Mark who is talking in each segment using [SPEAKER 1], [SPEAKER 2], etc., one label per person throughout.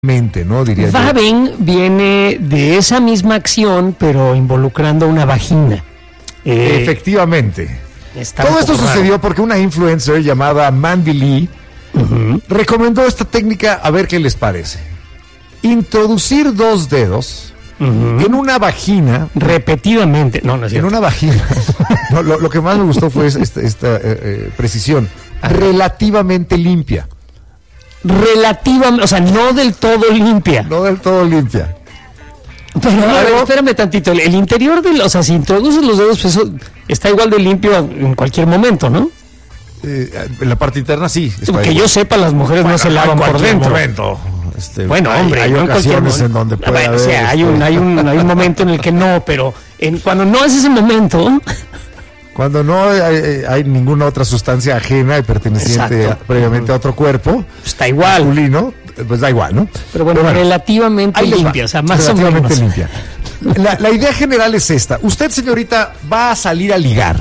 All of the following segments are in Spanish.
[SPEAKER 1] ¿no? Diría yo.
[SPEAKER 2] Vabbing viene de esa misma acción, pero involucrando una vagina.
[SPEAKER 1] Efectivamente.
[SPEAKER 2] Está
[SPEAKER 1] Todo
[SPEAKER 2] un
[SPEAKER 1] esto
[SPEAKER 2] poco
[SPEAKER 1] sucedió porque una influencer llamada Mandy Lee recomendó esta técnica, a ver qué les parece. Introducir 2 dedos en una vagina.
[SPEAKER 2] Repetidamente. No es
[SPEAKER 1] En
[SPEAKER 2] cierto.
[SPEAKER 1] una vagina. No, lo que más me gustó fue esta precisión. Relativamente limpia.
[SPEAKER 2] Relativamente, o sea, no del todo limpia.
[SPEAKER 1] No del todo limpia.
[SPEAKER 2] Pero, a ver, espérame tantito. El interior del, o sea, si introduces los dedos, pues eso está igual de limpio en cualquier momento, ¿no?
[SPEAKER 1] En la parte interna sí.
[SPEAKER 2] Que yo sepa, las mujeres no se lavan por dentro. Bueno, hombre,
[SPEAKER 1] hay
[SPEAKER 2] no en cualquier
[SPEAKER 1] ocasiones en donde puede
[SPEAKER 2] bueno,
[SPEAKER 1] haber.
[SPEAKER 2] o sea, hay un momento en el que no, pero cuando no es ese momento.
[SPEAKER 1] Cuando no hay ninguna otra sustancia ajena y perteneciente previamente a otro cuerpo,
[SPEAKER 2] está igual.
[SPEAKER 1] Masculino, pues da igual, ¿no?
[SPEAKER 2] Pero bueno, relativamente limpia, o sea, más o
[SPEAKER 1] relativamente
[SPEAKER 2] menos.
[SPEAKER 1] limpia. La idea general es esta. Usted, señorita, va a salir a ligar.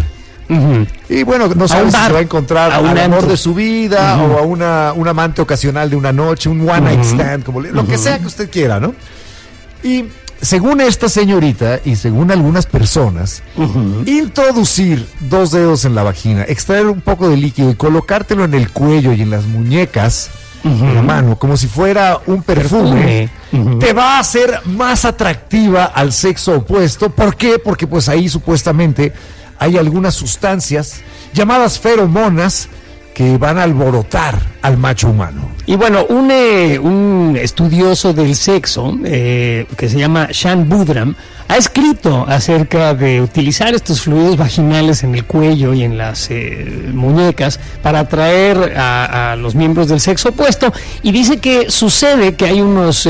[SPEAKER 1] Y bueno, no sabe si se va a encontrar al amor de su vida o a un amante ocasional de una noche, un one night stand, como lo que sea que usted quiera, ¿no? Y según esta señorita y según algunas personas, introducir 2 dedos en la vagina, extraer un poco de líquido y colocártelo en el cuello y en las muñecas, en la mano, como si fuera un perfume, te va a hacer más atractiva al sexo opuesto. ¿Por qué? Porque pues ahí supuestamente hay algunas sustancias llamadas feromonas que van a alborotar al macho humano.
[SPEAKER 2] Y bueno, un estudioso del sexo que se llama Shan Budram ha escrito acerca de utilizar estos fluidos vaginales en el cuello y en las muñecas para atraer a los miembros del sexo opuesto, y dice que sucede que hay unos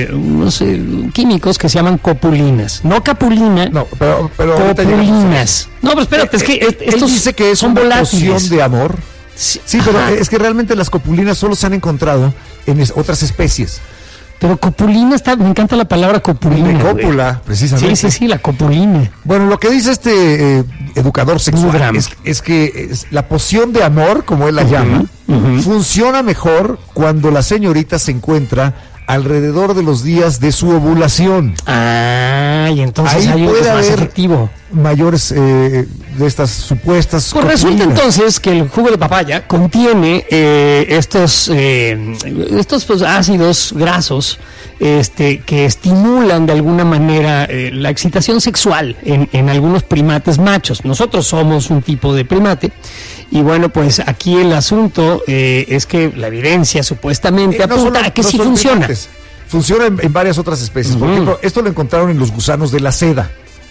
[SPEAKER 2] químicos que se llaman copulinas, no capulina,
[SPEAKER 1] no, pero
[SPEAKER 2] copulinas. No, pero espérate, es que estos
[SPEAKER 1] dice que es
[SPEAKER 2] son
[SPEAKER 1] una
[SPEAKER 2] volátiles.
[SPEAKER 1] poción de amor. Sí, pero es que realmente las copulinas solo se han encontrado en otras especies.
[SPEAKER 2] Pero copulina me encanta la palabra copulina.
[SPEAKER 1] De cópula, precisamente.
[SPEAKER 2] Sí, la copulina.
[SPEAKER 1] Bueno, lo que dice este educador sexual es que la poción de amor, como él la llama, funciona mejor cuando la señorita se encuentra alrededor de los días de su ovulación.
[SPEAKER 2] Y entonces
[SPEAKER 1] ahí puede
[SPEAKER 2] más
[SPEAKER 1] haber
[SPEAKER 2] efectivo.
[SPEAKER 1] Mayores de estas supuestas
[SPEAKER 2] pues resulta entonces que el jugo de papaya contiene estos pues, ácidos grasos que estimulan de alguna manera la excitación sexual en algunos primates machos. Nosotros somos un tipo de primate. Y bueno, pues aquí el asunto es que la evidencia supuestamente apunta a que sí funciona.
[SPEAKER 1] Primates. Funciona en varias otras especies. Por ejemplo, esto lo encontraron en los gusanos de la seda,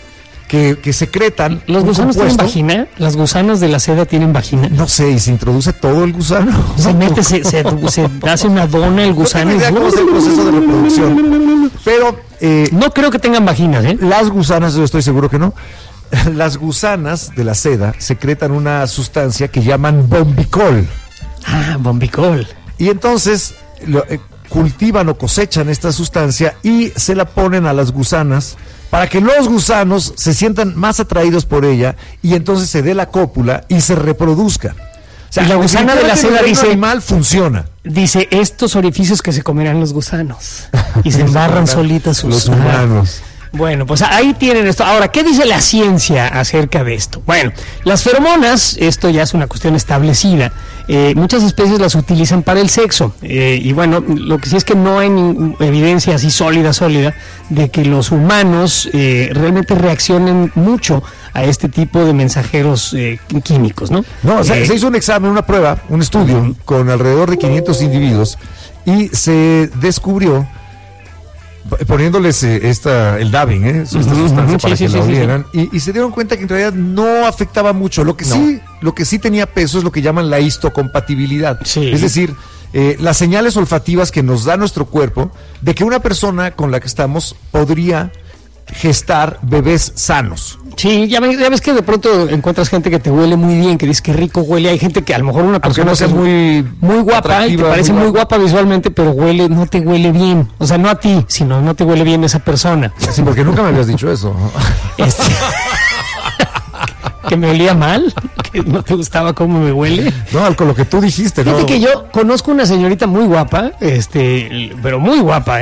[SPEAKER 1] que secretan.
[SPEAKER 2] ¿Los gusanos tienen vagina? ¿Las gusanas de la seda tienen vagina?
[SPEAKER 1] No sé, ¿y se introduce todo el gusano?
[SPEAKER 2] Se mete, se hace una dona el gusano.
[SPEAKER 1] No tengo idea cómo es el proceso de reproducción. Pero
[SPEAKER 2] no creo que tengan vaginas, ¿eh?
[SPEAKER 1] Las gusanas, yo estoy seguro que no. Las gusanas de la seda secretan una sustancia que llaman bombicol.
[SPEAKER 2] Bombicol.
[SPEAKER 1] Y entonces cultivan o cosechan esta sustancia y se la ponen a las gusanas para que los gusanos se sientan más atraídos por ella y entonces se dé la cópula y se reproduzcan. O sea,
[SPEAKER 2] y la gusana de la seda dice,
[SPEAKER 1] animal funciona.
[SPEAKER 2] Dice, estos orificios que se comerán los gusanos y se embarran solitas
[SPEAKER 1] los humanos.
[SPEAKER 2] Bueno, pues ahí tienen esto. Ahora, ¿qué dice la ciencia acerca de esto? Bueno, las feromonas, esto ya es una cuestión establecida. Muchas especies las utilizan para el sexo. Y bueno, lo que sí es que no hay evidencia así sólida de que los humanos realmente reaccionen mucho a este tipo de mensajeros químicos, ¿no?
[SPEAKER 1] No, o sea, se hizo un examen, una prueba, un estudio con alrededor de 500 individuos y se descubrió, poniéndoles el Dabbing, esta sustancia para que la olieran, y se dieron cuenta que en realidad no afectaba mucho. Lo que sí tenía peso es lo que llaman la histocompatibilidad. Es decir, las señales olfativas que nos da nuestro cuerpo de que una persona con la que estamos podría gestar bebés sanos.
[SPEAKER 2] Sí, ya ves que de pronto encuentras gente que te huele muy bien, que dice que rico huele. Hay gente que a lo mejor una persona
[SPEAKER 1] no sea muy
[SPEAKER 2] guapa y te parece muy guapa visualmente, pero no te huele bien. O sea, no a ti, sino no te huele bien esa persona.
[SPEAKER 1] Sí, porque nunca me habías dicho eso.
[SPEAKER 2] Que me olía mal. ¿No te gustaba cómo me huele?
[SPEAKER 1] No, con lo que tú dijiste,
[SPEAKER 2] Fíjate que yo conozco una señorita muy guapa, pero muy guapa,